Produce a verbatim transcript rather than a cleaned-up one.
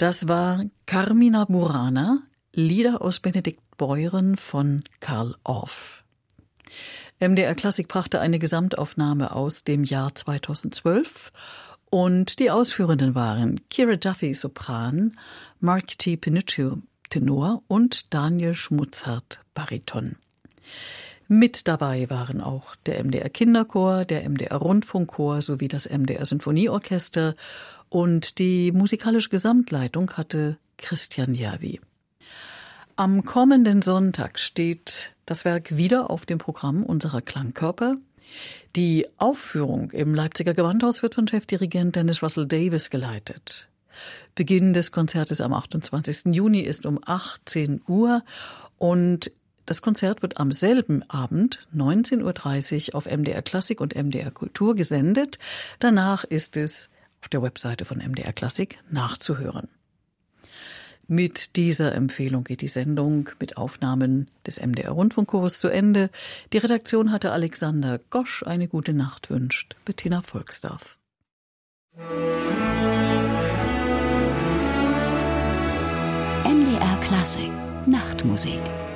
Das war Carmina Burana, Lieder aus Benedikt Beuren von Carl Orff. M D R Klassik brachte eine Gesamtaufnahme aus dem Jahr zweitausendzwölf und die Ausführenden waren Kira Duffy Sopran, Mark T. Pinuccio Tenor und Daniel Schmutzhardt Bariton. Mit dabei waren auch der M D R Kinderchor, der M D R Rundfunkchor sowie das M D R Sinfonieorchester und die musikalische Gesamtleitung hatte Christian Järvi. Am kommenden Sonntag steht das Werk wieder auf dem Programm unserer Klangkörper. Die Aufführung im Leipziger Gewandhaus wird von Chefdirigent Dennis Russell Davis geleitet. Beginn des Konzertes am achtundzwanzigsten Juni ist um achtzehn Uhr und das Konzert wird am selben Abend, neunzehn Uhr dreißig, auf M D R Klassik und M D R Kultur gesendet. Danach ist es auf der Webseite von M D R Klassik nachzuhören. Mit dieser Empfehlung geht die Sendung mit Aufnahmen des M D R Rundfunkchors zu Ende. Die Redaktion hatte Alexander Gosch. Eine gute Nacht wünscht Bettina Volksdorf. M D R Klassik Nachtmusik.